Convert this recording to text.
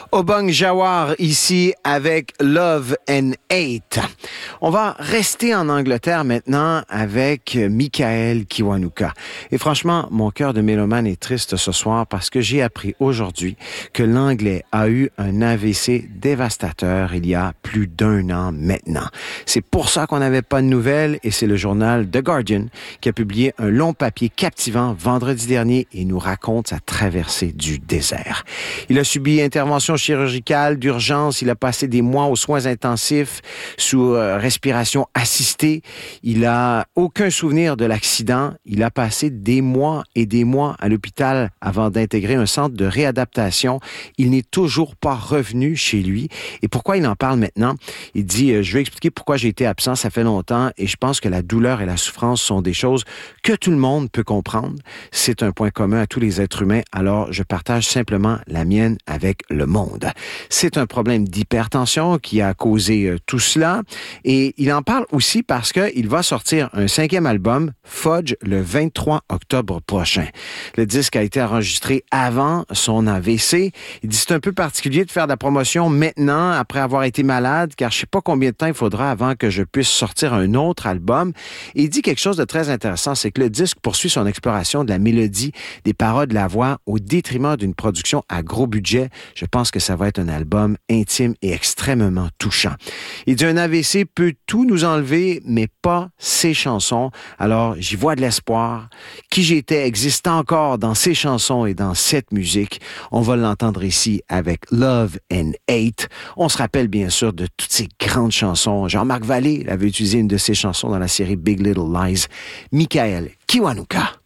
Obong Jawar ici avec Love and Hate. On va rester en Angleterre maintenant avec Michael Kiwanuka. Et franchement, mon cœur de mélomane est triste ce soir parce que j'ai appris aujourd'hui que l'Anglais a eu un AVC dévastateur il y a plus d'1 an maintenant. C'est pour ça qu'on n'avait pas de nouvelles et c'est le journal The Guardian qui a publié un long papier captivant vendredi dernier et nous raconte sa traversée du désert. Il a subi intervention chirurgicale d'urgence. Il a passé des mois aux soins intensifs sous respiration assistée. Il a aucun souvenir de l'accident. Il a passé des mois et des mois à l'hôpital avant d'intégrer un centre de réadaptation. Il n'est toujours pas revenu chez lui. Et pourquoi il en parle maintenant? Il dit, je vais expliquer pourquoi j'ai été absent, ça fait longtemps et je pense que la douleur et la souffrance sont des choses que tout le monde peut comprendre. C'est un point commun à tous les êtres humains, alors je partage simplement la mienne avec le monde. C'est un problème d'hypertension qui a causé tout cela et il en parle aussi parce qu'il va sortir un 5e album, Fudge, le 23 octobre prochain. Le disque a été enregistré avant son AVC. Il dit c'est un peu particulier de faire de la promotion maintenant après avoir été malade car je sais pas combien de temps il faudra avant que je puisse sortir un autre album. Et il dit quelque chose de très intéressant, c'est que le disque poursuit son exploration de la mélodie, des paroles, de la voix au détriment d'une production à gros budget. Je pense que ça va être un album intime et extrêmement touchant. Il dit un AVC peut tout nous enlever, mais pas ses chansons. Alors, j'y vois de l'espoir. Qui j'étais existe encore dans ces chansons et dans cette musique. On va l'entendre ici avec Love and Hate. On se rappelle bien sûr de toutes ces grandes chansons. Jean-Marc Vallée avait utilisé une de ses chansons dans la série Big Little Lies. Michael Kiwanuka.